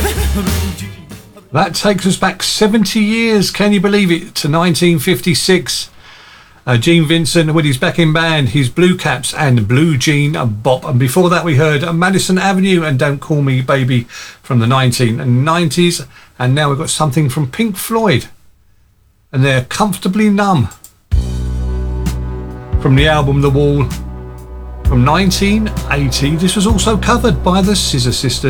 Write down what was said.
That takes us back 70 years, can you believe it, to 1956. Gene Vincent with his backing band, his Blue Caps and Blue Jean Bop. And before that we heard Madison Avenue and Don't Call Me Baby from the 1990s. And now we've got something from Pink Floyd. And they're Comfortably Numb. From the album The Wall from 1980. This was also covered by the Scissor Sisters.